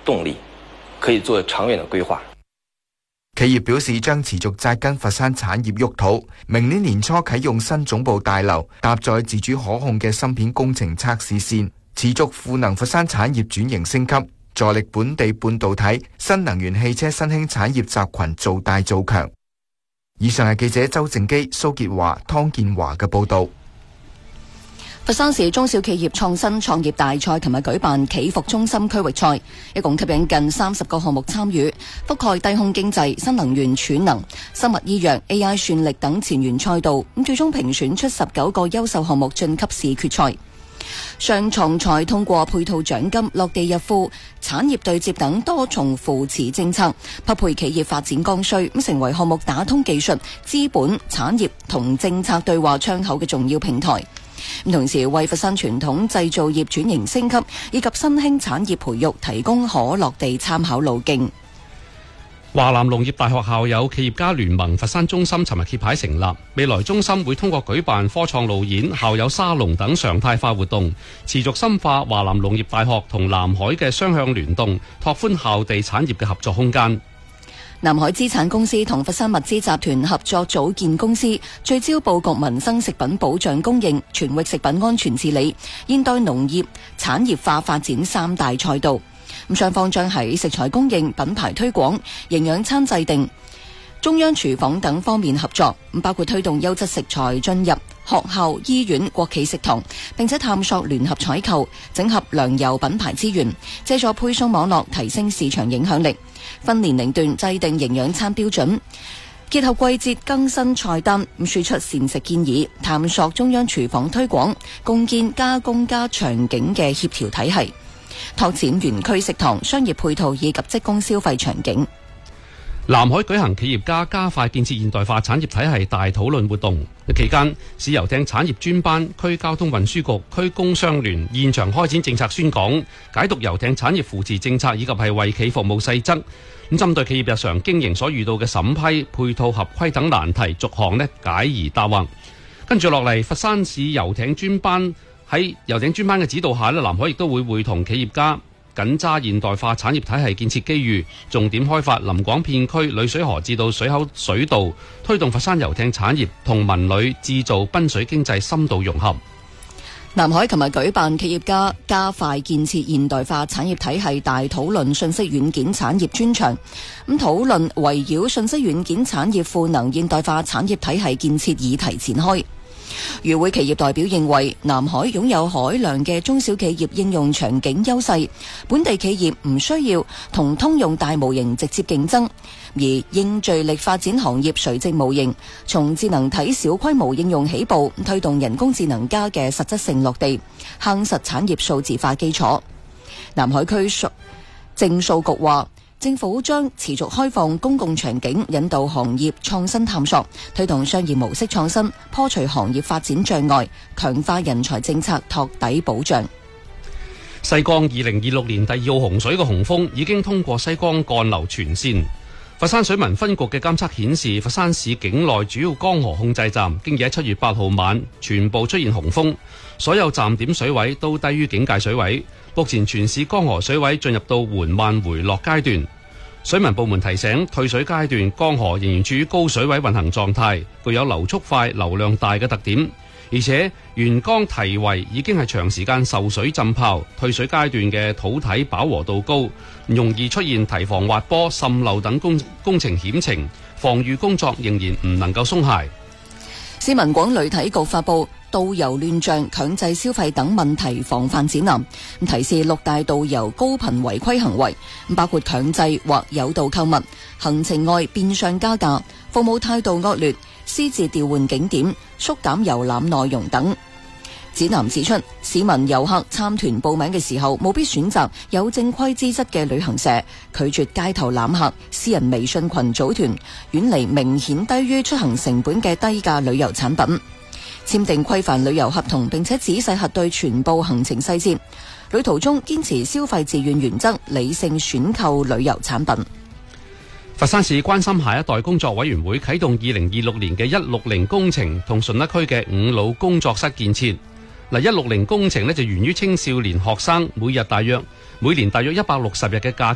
動力，可以做長遠的規劃。 企業表示將持續紮根佛山產業沃土，明年年初啟用新總部大樓，搭載自主可控嘅芯片工程測試線，持續賦能佛山產業轉型升級，助力本地半導體、新能源汽車新興產業集群做大做強。以上係記者周正基、蘇傑華、湯建華嘅報導。 佛山市中小企業創新創業大賽琴日舉辦企服中心區域賽，一共吸引近30個項目參與，覆蓋低空經濟、新能源儲能、生物醫藥、AI 算力等前沿賽道。最終評選出19個優秀項目晉級市決賽。雙創賽通過配套獎金、落地入庫、產業對接等多重扶持政策，匹配企業發展剛需，成為項目打通技術、資本、產業同政策對話窗口嘅重要平台。同時為佛山傳統製造業轉型升級以及新興產業培育提供可落地參考路徑。 華南農業大學校友企業家聯盟佛山中心尋日揭牌成立，未來中心會通過舉辦科創路演、校友沙龍等常態化活動，持續深化華南農業大學同南海嘅雙向聯動，拓寬校地產業嘅合作空間。 南海資產公司同佛山物資集團合作組建公司，聚焦佈局民生食品保障供應、全域食品安全治理、現代農業產業化發展3大賽道。雙方將喺食材供應、品牌推廣、營養餐制定、中央廚房等方面合作，包括推動優質食材進入學校、醫院、國企食堂，並且探索聯合採購，整合糧油品牌資源，借助配送網絡提升市場影響力。分年齡段制定營養餐標準，結合季節更新菜單，輸出膳食建議，探索中央廚房推廣，共建加工加場景嘅協調體系，拓展園區食堂、商業配套以及職工消費場景。 南海舉行企業家加快建設現代化產業體系大討論活動期間，市遊艇產業專班、區交通運輸局、區工商聯現場開展政策宣講，解讀遊艇產業扶持政策以及係為企服務細則。咁針對企業日常經營所遇到嘅審批、配套合規等難題，逐項解疑答惑。跟住落嚟，佛山市遊艇專班喺遊艇專班嘅指導下，南海亦都會會同企業家緊揸現代化產業體系建設機遇，重點開發臨廣片區裏水河至到水口水道，推動佛山遊艇產業同文旅製造濱水經濟深度融合。 南海琴日舉辦企業家加快建設現代化產業體系大討論信息軟件產業專場，討論圍繞信息軟件產業賦能現代化產業體系建設議題展開。與會企業代表認為，南海擁有海量嘅中小企業應用場景優勢，本地企業唔需要同通用大模型直接競爭，而應聚力發展行業垂直模型，從智能體小規模應用起步，推動人工智能加嘅實質性落地，夯實產業數字化基礎。南海區政數局話，政府將持續開放公共場景，引導行業創新探索，推動商業模式創新，破除行業發展障礙，強化人才政策托底保障。 西江2026年第2號洪水嘅洪峰已經通過西江幹流全線。佛山水文分局嘅監測顯示，佛山市境內主要江河控制站經已喺7月8號晚全部出現洪峰，所有站點水位都低於警戒水位。目前全市江河水位進入到緩慢回落階段。水文部門提醒，退水階段江河仍然處於高水位運行狀態，具有流速快、流量大嘅特點。而且沿江堤圍已經係長時間受水浸泡，退水階段嘅土體飽和度高，容易出現堤防滑坡、滲漏等工程險情，防禦工作仍然唔能夠鬆懈。 市民廣旅體局發布導遊亂象、強制消費等問題防範指南，提示6大導遊高頻違規行為，包括強制或誘導購物、行程外變相加價、服務態度惡劣、私自調換景點、縮減遊覽內容等。指南指出，市民遊客參團報名嘅時候，務必選擇有正規資質嘅旅行社，拒絕街頭攬客、私人微信群組團，遠離明顯低於出行成本嘅低價旅遊產品。簽訂規範旅遊合同，並且仔細核對全部行程細節。旅途中堅持消費自願原則，理性選購旅遊產品。 佛山市關心下一代工作委員會啟動2026年嘅160工程同順德區嘅5老工作室建設。160工程就源於青少年學生每年大約160日嘅假